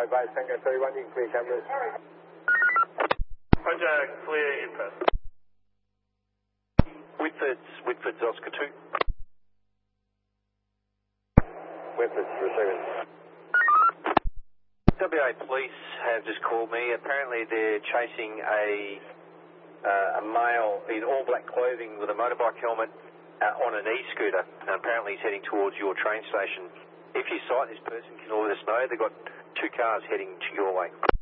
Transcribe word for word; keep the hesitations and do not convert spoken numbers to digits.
base, Tango thirty-one, you can clear cameras. Roger, clear input. Whitford's, Whitford's Oscar two. Whitford's receiving. W A Police have just called me. Apparently they're chasing a uh, a male in all black clothing with a motorbike helmet uh, on an e-scooter. And apparently he's heading towards your train station. If you sight this person, can you let us know? They've got two cars heading to your way.